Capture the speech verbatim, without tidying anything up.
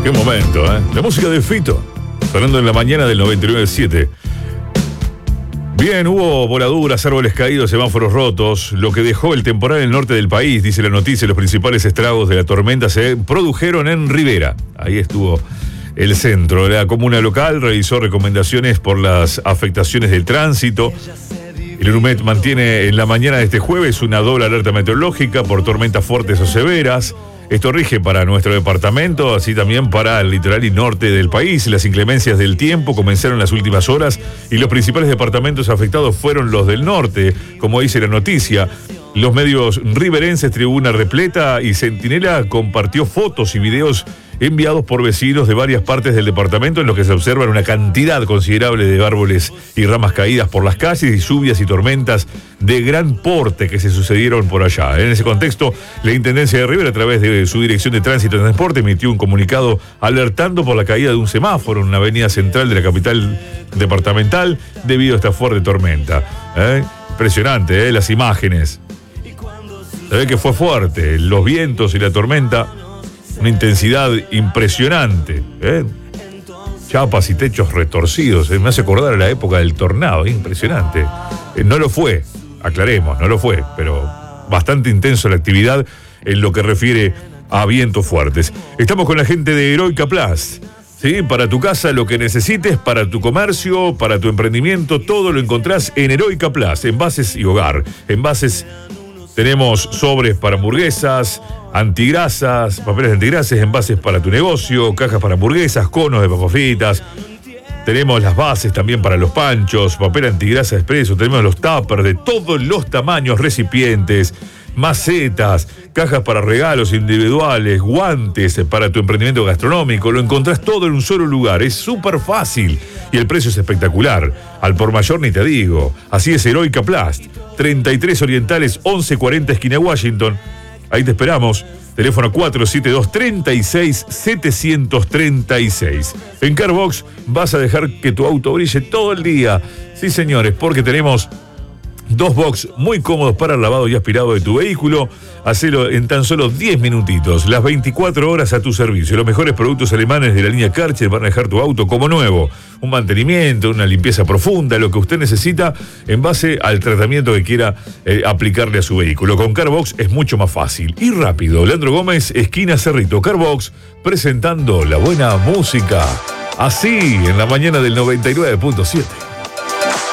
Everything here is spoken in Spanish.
Qué momento, ¿eh? La música de Fito, sonando en la mañana del noventa y nueve siete. Bien, hubo voladuras, árboles caídos, semáforos rotos, lo que dejó el temporal en el norte del país, dice la noticia. Los principales estragos de la tormenta se produjeron en Rivera. Ahí estuvo el centro. La comuna local realizó recomendaciones por las afectaciones del tránsito. El UNUMED mantiene en la mañana de este jueves una doble alerta meteorológica por tormentas fuertes o severas. Esto rige para nuestro departamento, así también para el litoral y norte del país. Las inclemencias del tiempo comenzaron en las últimas horas y los principales departamentos afectados fueron los del norte, como dice la noticia. Los medios riverenses, Tribuna Repleta y Centinela compartió fotos y videos enviados por vecinos de varias partes del departamento en los que se observan una cantidad considerable de árboles y ramas caídas por las calles y lluvias y tormentas de gran porte que se sucedieron por allá. En ese contexto, la Intendencia de Rivera, a través de su Dirección de Tránsito y Transporte, emitió un comunicado alertando por la caída de un semáforo en una avenida central de la capital departamental debido a esta fuerte tormenta. ¿Eh? Impresionante, ¿eh? Las imágenes. Se ve que fue fuerte, los vientos y la tormenta, una intensidad impresionante, ¿eh? Chapas y techos retorcidos, ¿eh? Me hace acordar a la época del tornado, ¿eh? Impresionante. Eh, no lo fue, aclaremos, no lo fue, pero bastante intenso la actividad en lo que refiere a vientos fuertes. Estamos con la gente de Heroica Plus, ¿sí? Para tu casa, lo que necesites, para tu comercio, para tu emprendimiento, todo lo encontrás en Heroica Plus, envases y hogar, envases. Tenemos sobres para hamburguesas, antigrasas, papeles antigrasas, envases para tu negocio, cajas para hamburguesas, conos de papas fritas. Tenemos las bases también para los panchos, papel antigrasa expreso. Tenemos los tuppers de todos los tamaños, recipientes, macetas, cajas para regalos individuales, guantes para tu emprendimiento gastronómico. Lo encontrás todo en un solo lugar. Es súper fácil y el precio es espectacular. Al por mayor ni te digo. Así es Heroica Plast. treinta y tres Orientales, once cuarenta esquina Washington. Ahí te esperamos. Teléfono cuatro siete dos, tres seis, siete tres seis. En Carbox vas a dejar que tu auto brille todo el día. Sí, señores, porque tenemos dos box muy cómodos para el lavado y aspirado de tu vehículo. Hacelo en tan solo diez minutitos, las veinticuatro horas a tu servicio. Los mejores productos alemanes de la línea Karcher van a dejar tu auto como nuevo. Un mantenimiento, una limpieza profunda, lo que usted necesita en base al tratamiento que quiera eh, aplicarle a su vehículo. Con Carbox es mucho más fácil y rápido. Leandro Gómez, esquina Cerrito. Carbox, presentando la buena música. Así, en la mañana del noventa y nueve punto siete.